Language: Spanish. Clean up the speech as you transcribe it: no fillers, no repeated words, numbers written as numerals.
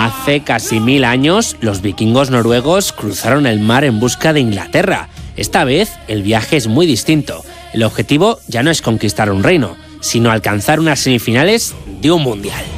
Hace casi 1000 años, los vikingos noruegos cruzaron el mar en busca de Inglaterra. Esta vez, el viaje es muy distinto. El objetivo ya no es conquistar un reino, sino alcanzar unas semifinales de un mundial.